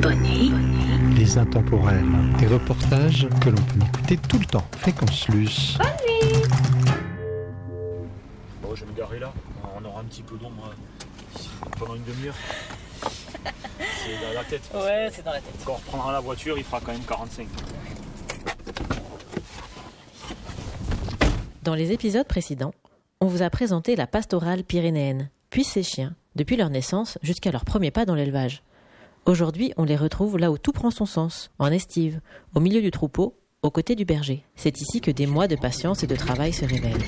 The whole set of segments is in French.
Bonne nuit. Les intemporels, des reportages que l'on peut écouter tout le temps. Fréquence Luce. Bonne nuit. Bon, je vais me garer là. On aura un petit peu d'ombre ici pendant une demi-heure. C'est dans la tête. Ouais, c'est dans la tête. Quand on reprendra la voiture, il fera quand même 45. Dans les épisodes précédents, on vous a présenté la pastorale pyrénéenne, puis ses chiens, depuis leur naissance jusqu'à leur premier pas dans l'élevage. Aujourd'hui, on les retrouve là où tout prend son sens, en estive, au milieu du troupeau, aux côtés du berger. C'est ici que des mois de patience et de travail se révèlent.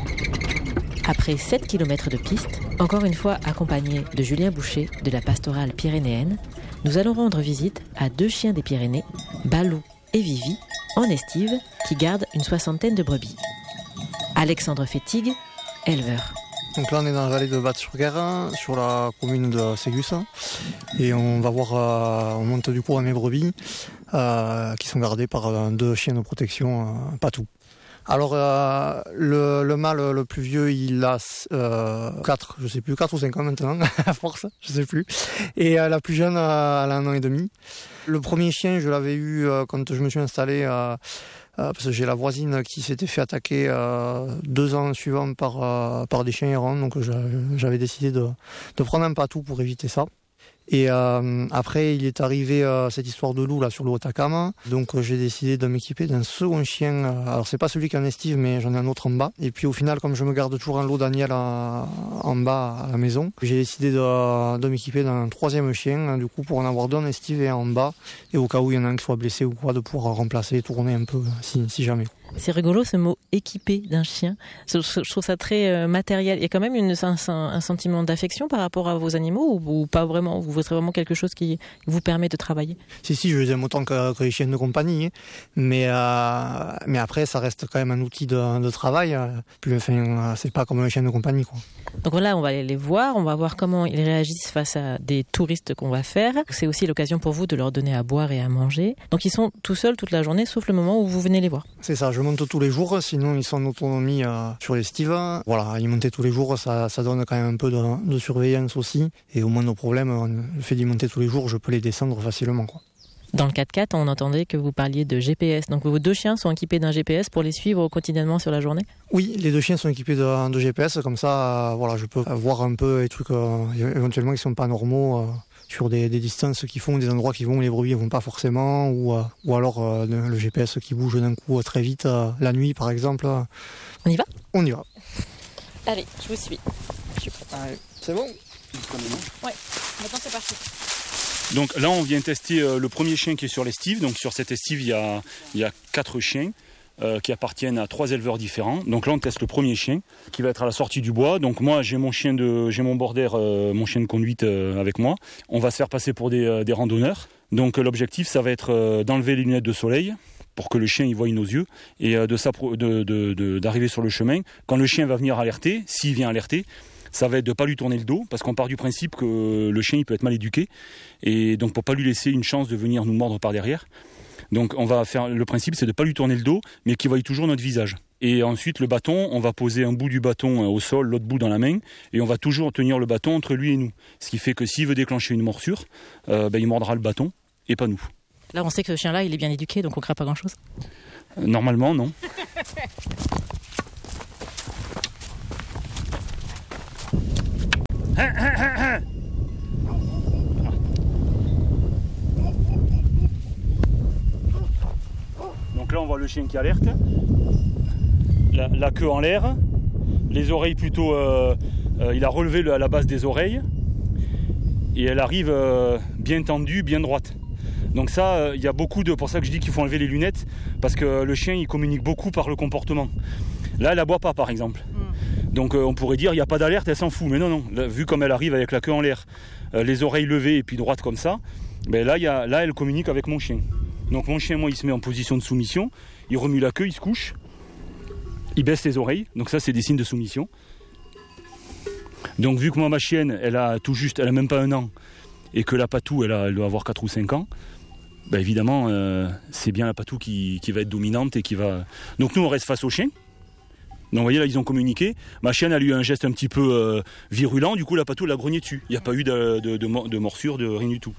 Après 7 km de piste, encore une fois accompagnés de Julien Boucher de la pastorale pyrénéenne, nous allons rendre visite à 2 chiens des Pyrénées, Balou et Vivi, en estive, qui gardent une 60aine de brebis. Alexandre Fétigue, éleveur. Donc là on est dans la vallée de Batte-sur-Guerre, sur la commune de Ségus, et on va voir, on monte du coup à mes brebis, qui sont gardées par 2 chiens de protection, Patou. Alors le mâle le plus vieux, il a 4 ou 5 ans maintenant, à force, je sais plus. Et la plus jeune, elle a 1 an et demi. Le premier chien, je l'avais eu quand je me suis installé, parce que j'ai la voisine qui s'était fait attaquer 2 ans suivants par des chiens errants, donc j'avais décidé de prendre un Patou pour éviter ça. Et après, il est arrivé cette histoire de loup là sur le Haut-Atacama. Donc j'ai décidé de m'équiper d'un second chien. Alors c'est pas celui qui est en estive, mais j'en ai un autre en bas. Et puis au final, comme je me garde toujours un lot d'Aniel en bas à la maison, j'ai décidé de m'équiper d'un 3e chien, du coup pour en avoir 2 en estive et un en bas. Et au cas où il y en a un qui soit blessé ou quoi, de pouvoir remplacer, tourner un peu si jamais. C'est rigolo ce mot « équipé d'un chien ». Je trouve ça très matériel. Il y a quand même un sentiment d'affection par rapport à vos animaux ou pas vraiment? Vous voudrez vraiment quelque chose qui vous permet de travailler? Si, je les aime autant que les chiens de compagnie. Mais après, ça reste quand même un outil de travail. Puis, enfin, c'est pas comme un chien de compagnie, quoi. Donc là, on va aller les voir. On va voir comment ils réagissent face à des touristes qu'on va faire. C'est aussi l'occasion pour vous de leur donner à boire et à manger. Donc ils sont tout seuls toute la journée, sauf le moment où vous venez les voir. C'est ça, je monte tous les jours, sinon ils sont en autonomie sur l'estive. Voilà, y monter tous les jours, ça donne quand même un peu de surveillance aussi. Et au moindre problème, le fait d'y monter tous les jours, je peux les descendre facilement, quoi. Dans le 4x4, on entendait que vous parliez de GPS. Donc vos 2 chiens sont équipés d'un GPS pour les suivre quotidiennement sur la journée? Oui, les 2 chiens sont équipés de GPS, comme ça, voilà, je peux voir un peu les trucs éventuellement qui sont pas normaux. Sur des distances qui font, des endroits qui vont, les brebis ne vont pas forcément, ou alors le GPS qui bouge d'un coup très vite, la nuit par exemple. On y va? On y va. Allez, je vous suis. Je suis prête. Allez, c'est bon? Ouais, maintenant c'est parti. Donc là, on vient tester le premier chien qui est sur l'estive. Donc sur cette estive, il y a 4 chiens qui appartiennent à 3 éleveurs différents. Donc là, on teste le premier chien qui va être à la sortie du bois. Donc moi, j'ai mon border, mon chien de conduite avec moi. On va se faire passer pour des randonneurs. Donc l'objectif, ça va être d'enlever les lunettes de soleil pour que le chien y voie nos yeux et d'arriver sur le chemin. Quand le chien va venir alerter, s'il vient alerter, ça va être de ne pas lui tourner le dos, parce qu'on part du principe que le chien il peut être mal éduqué, et donc pour ne pas lui laisser une chance de venir nous mordre par derrière. Donc on va faire, le principe c'est de ne pas lui tourner le dos, mais qu'il voie toujours notre visage. Et ensuite le bâton, on va poser un bout du bâton au sol, l'autre bout dans la main, et on va toujours tenir le bâton entre lui et nous. Ce qui fait que s'il veut déclencher une morsure, il mordra le bâton, et pas nous. Là on sait que ce chien-là il est bien éduqué, donc on ne craint pas grand-chose. Normalement non. Donc là on voit le chien qui alerte, la queue en l'air, les oreilles plutôt, il a relevé la base des oreilles et elle arrive bien tendue, bien droite. Donc ça, il y a beaucoup pour ça que je dis qu'il faut enlever les lunettes, parce que le chien il communique beaucoup par le comportement. Là elle aboie pas par exemple. Donc on pourrait dire il n'y a pas d'alerte, elle s'en fout. Mais non, vu comme elle arrive avec la queue en l'air, les oreilles levées et puis droite comme ça, là elle communique avec mon chien. Donc mon chien, moi, il se met en position de soumission, il remue la queue, il se couche, il baisse les oreilles, donc ça c'est des signes de soumission. Donc vu que moi ma chienne, elle a même pas 1 an, et que la Patou, elle doit avoir 4 ou 5 ans, évidemment c'est bien la Patou qui va être dominante et qui va... Donc nous on reste face au chien. Donc vous voyez là ils ont communiqué, ma chienne a eu un geste un petit peu virulent, du coup la Patou l'a grogné dessus, il n'y a pas eu de morsure, de rien du tout.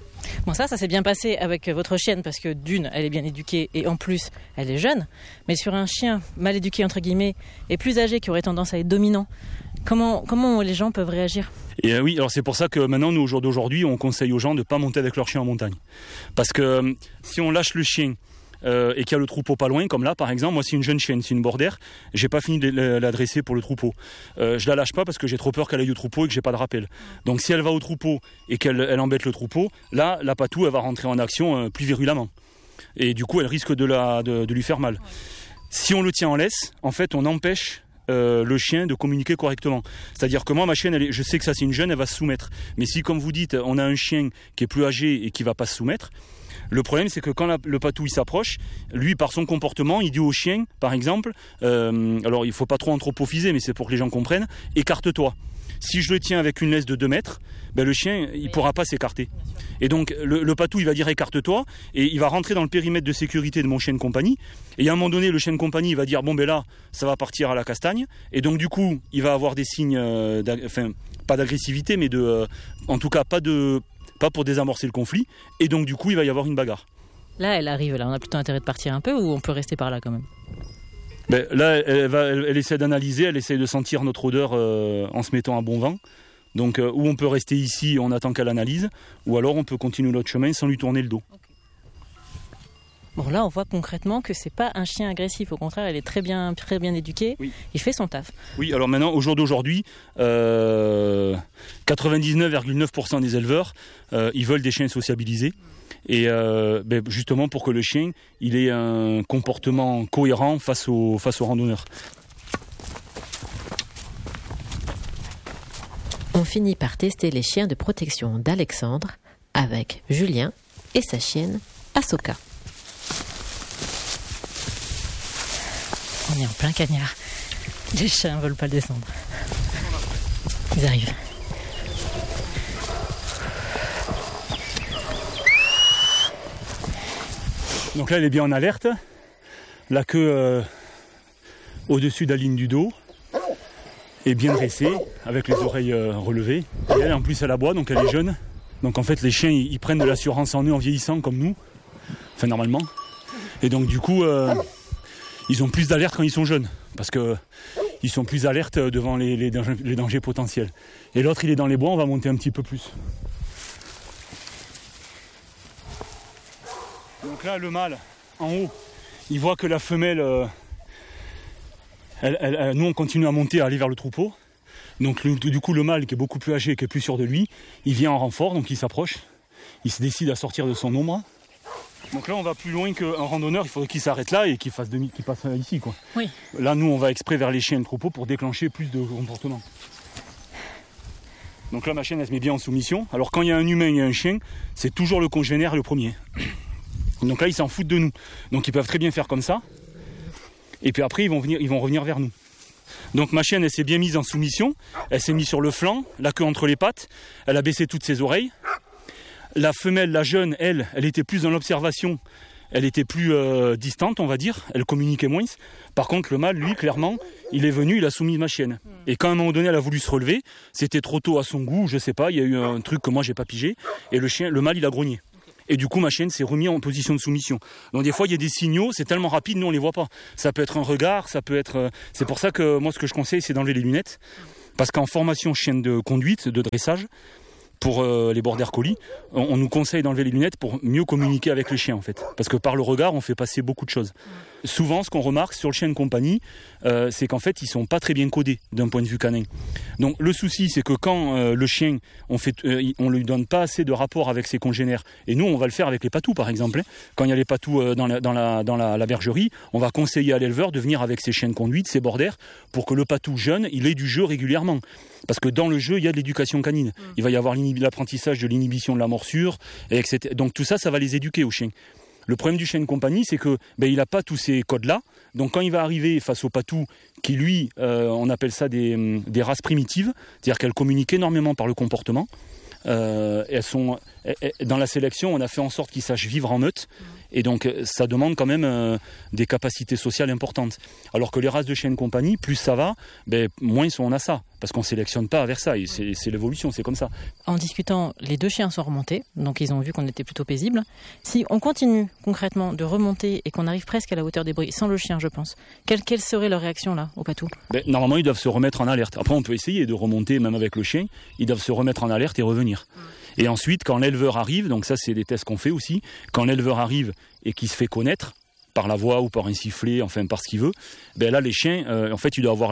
Bon, ça s'est bien passé avec votre chienne parce que d'une, elle est bien éduquée et en plus, elle est jeune. Mais sur un chien mal éduqué, entre guillemets, et plus âgé qui aurait tendance à être dominant, comment les gens peuvent réagir ? Et oui, alors c'est pour ça que maintenant, nous, au jour d'aujourd'hui, on conseille aux gens de ne pas monter avec leur chien en montagne. Parce que si on lâche le chien et qu'il y a le troupeau pas loin, comme là par exemple, moi c'est une jeune chienne, c'est une bordère, j'ai pas fini de la dresser pour le troupeau. Je la lâche pas parce que j'ai trop peur qu'elle aille au troupeau et que j'ai pas de rappel. Donc si elle va au troupeau et qu'elle embête le troupeau, là la patou elle va rentrer en action plus virulemment. Et du coup elle risque de lui faire mal. Si on le tient en laisse, en fait on empêche le chien de communiquer correctement. C'est-à-dire que moi, ma chienne, je sais que ça c'est une jeune, elle va se soumettre. Mais si, comme vous dites, on a un chien qui est plus âgé et qui va pas se soumettre, le problème c'est que quand le patou il s'approche, lui par son comportement, il dit au chien, par exemple, alors il faut pas trop anthropophiser, mais c'est pour que les gens comprennent, écarte-toi. Si je le tiens avec une laisse de 2 mètres, le chien il pourra pas s'écarter. Et donc le patou il va dire écarte-toi et il va rentrer dans le périmètre de sécurité de mon chien de compagnie. Et à un moment donné le chien de compagnie il va dire bon là ça va partir à la castagne. Et donc du coup il va avoir des signes, pas d'agressivité mais en tout cas pas pour désamorcer le conflit. Et donc du coup il va y avoir une bagarre. Là elle arrive, on a plutôt intérêt de partir un peu ou on peut rester par là quand même ? Là elle essaie d'analyser, elle essaie de sentir notre odeur en se mettant à bon vent. Donc ou on peut rester ici, on attend qu'elle analyse, ou alors on peut continuer notre chemin sans lui tourner le dos. Okay. Bon là on voit concrètement que c'est pas un chien agressif, au contraire elle est très bien éduquée, oui. Il fait son taf. Oui, alors maintenant au jour d'aujourd'hui, 99,9% des éleveurs ils veulent des chiens sociabilisés. Et justement pour que le chien il ait un comportement cohérent face aux randonneurs. On finit par tester les chiens de protection d'Alexandre avec Julien et sa chienne Ahsoka. On est en plein cagnard. Les chiens ne veulent pas descendre. Ils arrivent. Donc là elle est bien en alerte. La queue au-dessus de la ligne du dos. Est bien dressée, avec les oreilles relevées. Et elle, en plus, elle aboie, donc elle est jeune. Donc en fait, les chiens, ils prennent de l'assurance en eux en vieillissant, comme nous. Enfin, normalement. Et donc du coup, ils ont plus d'alerte quand ils sont jeunes. Parce qu'ils sont plus alertes devant les dangers potentiels. Et l'autre, il est dans les bois, on va monter un petit peu plus. Donc là, le mâle, en haut, il voit que la femelle... nous on continue à monter, à aller vers le troupeau. Donc du coup le mâle qui est beaucoup plus âgé, qui est plus sûr de lui, il vient en renfort, donc il s'approche. Il se décide à sortir de son ombre. Donc là on va plus loin qu'un randonneur, il faudrait qu'il s'arrête là et qu'il passe ici quoi. Oui. Là nous on va exprès vers les chiens et le troupeau pour déclencher plus de comportement. Donc là ma chienne elle se met bien en soumission. Alors quand il y a un humain et un chien, c'est toujours le congénère le premier. Donc là ils s'en foutent de nous. Donc ils peuvent très bien faire comme ça. Et puis après, ils vont revenir vers nous. Donc ma chienne, elle s'est bien mise en soumission. Elle s'est mise sur le flanc, la queue entre les pattes. Elle a baissé toutes ses oreilles. La femelle, la jeune, elle était plus dans l'observation. Elle était plus distante, on va dire. Elle communiquait moins. Par contre, le mâle, lui, clairement, il est venu, il a soumis ma chienne. Et quand à un moment donné, elle a voulu se relever, c'était trop tôt à son goût, je sais pas. Il y a eu un truc que moi, j'ai pas pigé. Et le mâle, il a grogné. Et du coup, ma chienne s'est remise en position de soumission. Donc des fois, il y a des signaux, c'est tellement rapide, nous on les voit pas. Ça peut être un regard, ça peut être... C'est pour ça que moi, ce que je conseille, c'est d'enlever les lunettes. Parce qu'en formation chienne de conduite, de dressage, pour les border collies, on nous conseille d'enlever les lunettes pour mieux communiquer avec les chiens en fait. Parce que par le regard, on fait passer beaucoup de choses. Souvent, ce qu'on remarque sur le chien de compagnie, c'est qu'en fait, ils sont pas très bien codés d'un point de vue canin. Donc le souci, c'est que quand le chien, on lui donne pas assez de rapport avec ses congénères, et nous, on va le faire avec les patous par exemple. Quand il y a les patous dans la bergerie, on va conseiller à l'éleveur de venir avec ses chiens de conduite, ses borders, pour que le patou jeune, il ait du jeu régulièrement. Parce que dans le jeu, il y a de l'éducation canine. Il va y avoir l'apprentissage de l'inhibition de la morsure, etc. Donc tout ça, ça va les éduquer aux chiens. Le problème du chien de compagnie, c'est que il n'a pas tous ces codes-là. Donc quand il va arriver face au patou, qui lui, on appelle ça des races primitives, c'est-à-dire qu'elles communiquent énormément par le comportement. Elles sont dans la sélection, on a fait en sorte qu'ils sachent vivre en meute Et donc ça demande quand même des capacités sociales importantes. Alors que les races de chiens de compagnie, plus ça va, moins on a ça. Parce qu'on ne sélectionne pas vers ça, et c'est l'évolution, c'est comme ça. En discutant, les 2 chiens sont remontés, donc ils ont vu qu'on était plutôt paisible. Si on continue concrètement de remonter et qu'on arrive presque à la hauteur des bruits, sans le chien je pense, quelle serait leur réaction là, au patou ? Normalement ils doivent se remettre en alerte. Après on peut essayer de remonter même avec le chien, ils doivent se remettre en alerte et revenir. Et ensuite quand l'éleveur arrive, donc ça c'est des tests qu'on fait aussi, quand l'éleveur arrive et qu'il se fait connaître, par la voix ou par un sifflet, enfin par ce qu'il veut, là les chiens, en fait il doit avoir,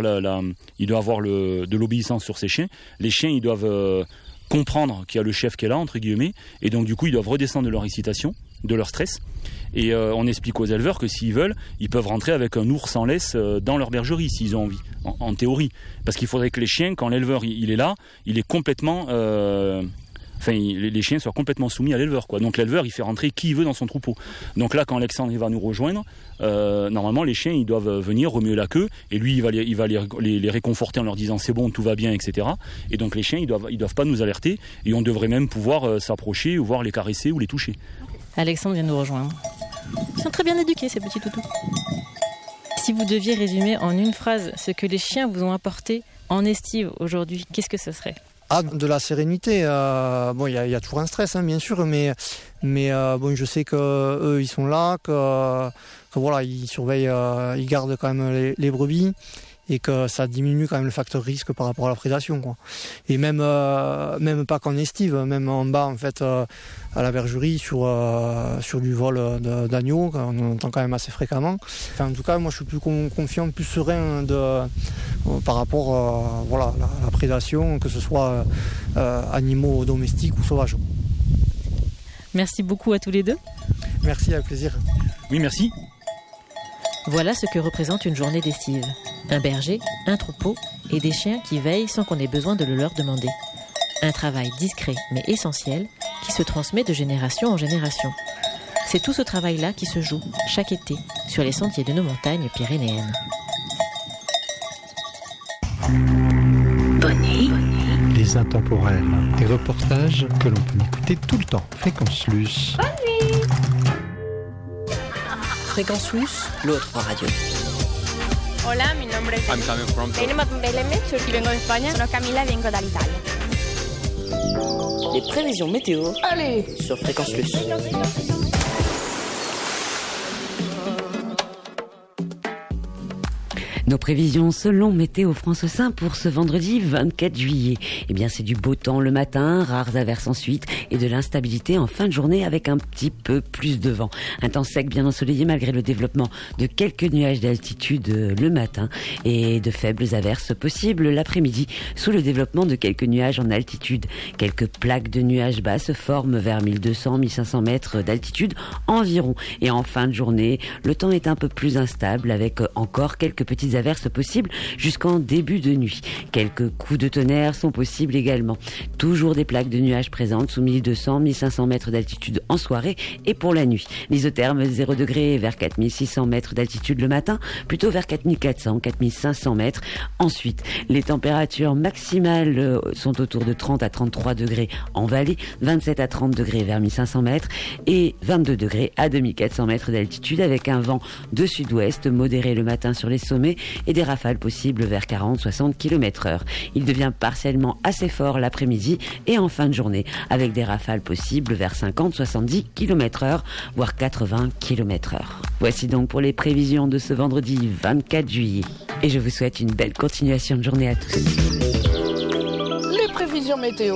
de l'obéissance sur ces chiens. Les chiens ils doivent comprendre qu'il y a le chef qui est là, entre guillemets, et donc du coup ils doivent redescendre de leur excitation, de leur stress. Et on explique aux éleveurs que s'ils veulent, ils peuvent rentrer avec un ours en laisse dans leur bergerie s'ils ont envie, en théorie. Parce qu'il faudrait que les chiens, quand l'éleveur il est là, il est complètement... les chiens soient complètement soumis à l'éleveur, quoi. Donc l'éleveur il fait rentrer qui il veut dans son troupeau. Donc là quand Alexandre il va nous rejoindre, normalement les chiens ils doivent venir remuer la queue et lui il va les réconforter en leur disant c'est bon, tout va bien, etc. Et donc les chiens ils doivent pas nous alerter et on devrait même pouvoir s'approcher ou voir les caresser ou les toucher. Alexandre vient nous rejoindre. Ils sont très bien éduqués ces petits toutous. Si vous deviez résumer en une phrase ce que les chiens vous ont apporté en estive aujourd'hui, qu'est-ce que ce serait ? De la sérénité. Il y a toujours un stress, bien sûr, mais je sais que eux ils sont là, que voilà, ils surveillent, ils gardent quand même les brebis et que ça diminue quand même le facteur risque par rapport à la prédation, quoi. Et même pas qu'en estive, même en bas en fait à la bergerie sur du vol d'agneaux qu'on entend quand même assez fréquemment. En tout cas, moi je suis plus confiant, plus serein par rapport à la prédation, que ce soit animaux domestiques ou sauvages. Merci beaucoup à tous les 2. Merci, avec plaisir. Oui, merci. Voilà ce que représente une journée d'estive. Un berger, un troupeau et des chiens qui veillent sans qu'on ait besoin de le leur demander. Un travail discret mais essentiel qui se transmet de génération en génération. C'est tout ce travail-là qui se joue chaque été sur les sentiers de nos montagnes pyrénéennes. Les intemporels, des reportages que l'on peut écouter tout le temps. Fréquence Luce. Fréquence Luce, l'autre radio. Hola, mi nombre es... I'm coming from... Vengo de España. Sono Camila e vengo dall'Italia. Les prévisions météo. Allez, sur Fréquence Luce. Nos prévisions selon Météo France 5 pour ce vendredi 24 juillet. Eh bien, c'est du beau temps le matin, rares averses ensuite et de l'instabilité en fin de journée avec un petit peu plus de vent. Un temps sec bien ensoleillé malgré le développement de quelques nuages d'altitude le matin et de faibles averses possibles l'après-midi sous le développement de quelques nuages en altitude. Quelques plaques de nuages bas se forment vers 1200-1500 mètres d'altitude environ. Et en fin de journée, le temps est un peu plus instable avec encore quelques petites averses possibles jusqu'en début de nuit. Quelques coups de tonnerre sont possibles également. Toujours des plaques de nuages présentes sous 1200-1500 mètres d'altitude en soirée et pour la nuit. L'isotherme 0 degré vers 4600 mètres d'altitude le matin, plutôt vers 4400-4500 mètres. Ensuite, les températures maximales sont autour de 30 à 33 degrés en vallée, 27 à 30 degrés vers 1500 mètres et 22 degrés à 2400 mètres d'altitude avec un vent de sud-ouest modéré le matin sur les sommets et des rafales possibles vers 40-60 km/h. Il devient partiellement assez fort l'après-midi et en fin de journée avec des rafales possibles vers 50-70 km/h, voire 80 km/h. Voici donc pour les prévisions de ce vendredi 24 juillet. Et je vous souhaite une belle continuation de journée à tous. Les prévisions météo.